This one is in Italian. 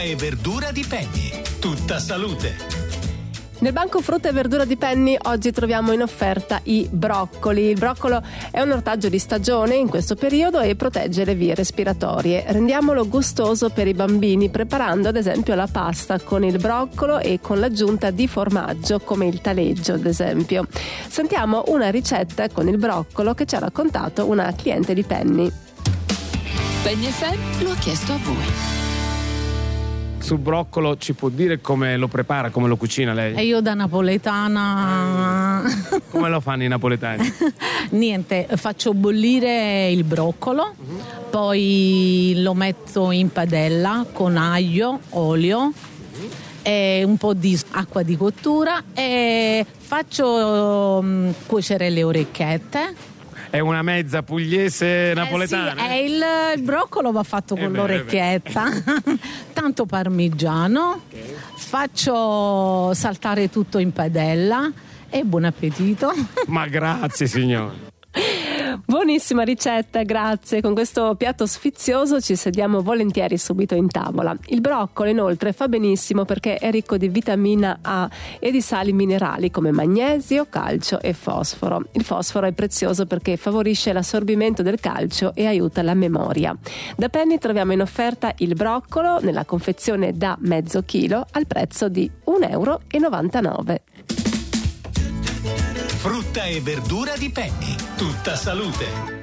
e verdura di Penny. Tutta salute. Nel banco frutta e verdura di Penny oggi troviamo in offerta i broccoli. Il broccolo è un ortaggio di stagione in questo periodo e protegge le vie respiratorie. Rendiamolo gustoso per i bambini preparando ad esempio la pasta con il broccolo e con l'aggiunta di formaggio come il taleggio ad esempio. Sentiamo una ricetta con il broccolo che ci ha raccontato una cliente di Penny. Penny FM lo ha chiesto a voi. Sul broccolo ci può dire come lo prepara, come lo cucina lei? E io da napoletana... Come lo fanno i napoletani? Niente, faccio bollire il broccolo, poi lo metto in padella con aglio, olio e un po' di acqua di cottura e faccio cuocere le orecchiette. È una mezza pugliese napoletana? Sì, il broccolo va fatto con l'orecchietta, tanto parmigiano, faccio saltare tutto in padella e buon appetito. Ma grazie signore. Buonissima ricetta, grazie. Con questo piatto sfizioso ci sediamo volentieri subito in tavola. Il broccolo inoltre fa benissimo perché è ricco di vitamina A e di sali minerali come magnesio, calcio e fosforo. Il fosforo è prezioso perché favorisce l'assorbimento del calcio e aiuta la memoria. Da Penny troviamo in offerta il broccolo nella confezione da mezzo chilo al prezzo di €1,99. Frutta e verdura di Penny. Tutta salute.